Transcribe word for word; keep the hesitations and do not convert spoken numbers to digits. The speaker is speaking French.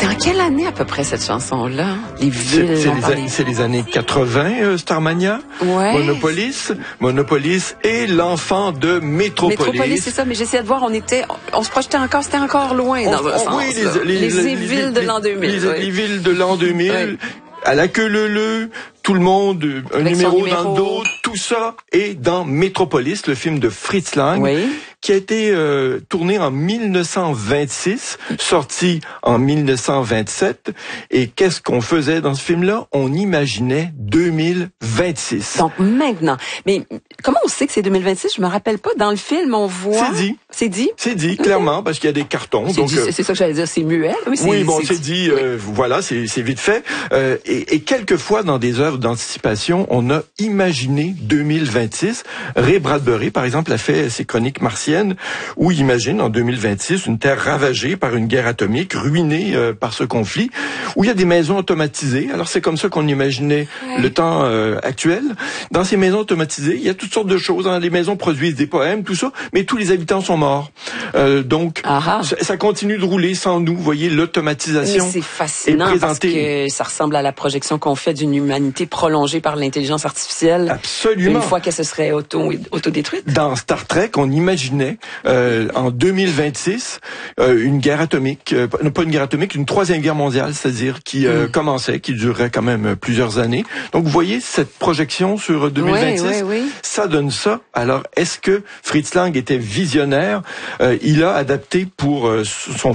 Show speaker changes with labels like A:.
A: C'était en quelle année à peu près cette chanson-là? Les villes.
B: C'est les, les, les années quatre-vingts, euh, Starmania.
A: Ouais.
B: Monopolis. Monopolis et l'enfant de Métropolis.
A: Métropolis, c'est ça, mais j'essayais de voir, on était, on se projetait encore, c'était encore loin dans un sens.
B: Oui, les, les,
A: les,
B: les,
A: villes
B: les,
A: de l'an deux mille.
B: Les,
A: oui.
B: les villes de l'an deux mille.
A: Oui.
B: À la queue leu-leu, tout le monde, un numéro, numéro dans le dos, tout ça est dans Métropolis, le film de Fritz Lang,
A: oui.
B: qui a été euh, tourné en mille neuf cent vingt-six, sorti en mille neuf cent vingt-sept. Et qu'est-ce qu'on faisait dans ce film-là? On imaginait deux mille vingt-six.
A: Donc maintenant, mais comment on sait que c'est deux mille vingt-six? Je me rappelle pas. Dans le film, on voit...
B: C'est dit.
A: C'est dit?
B: C'est dit, clairement, okay. Parce qu'il y a des cartons.
A: C'est,
B: donc
A: dit, c'est, c'est ça que j'allais dire, c'est muet. Oui, c'est,
B: oui bon, c'est,
A: c'est
B: dit, euh, oui. Voilà, c'est, c'est vite fait. Euh, et, et quelquefois, dans des œuvres d'anticipation, on a imaginé deux mille vingt-six. Ray Bradbury, par exemple, a fait ses chroniques martiennes, où il imagine en deux mille vingt-six une terre ravagée par une guerre atomique, ruinée euh, par ce conflit, où il y a des maisons automatisées. Alors c'est comme ça qu'on imaginait ouais. le temps euh, actuel. Dans ces maisons automatisées, il y a toutes sortes de choses. Hein. Les maisons produisent des poèmes, tout ça, mais tous les habitants sont morts. Euh, donc, ça, ça continue de rouler sans nous. Vous voyez, l'automatisation.
A: Mais c'est fascinant parce que ça ressemble à la projection qu'on fait d'une humanité prolongée par l'intelligence artificielle.
B: Absolument.
A: Une fois qu'elle se serait auto, autodétruite.
B: Dans Star Trek, on imaginait euh, en deux mille vingt-six euh, une guerre atomique, euh, non pas une guerre atomique, une troisième guerre mondiale, c'est-à-dire qui euh, mm. commençait, qui durerait quand même plusieurs années. Donc, vous voyez, cette projection sur deux mille vingt-six,
A: oui, oui, oui.
B: ça donne ça. Alors, est-ce que Fritz Lang était visionnaire? Euh, il a adapté pour euh, son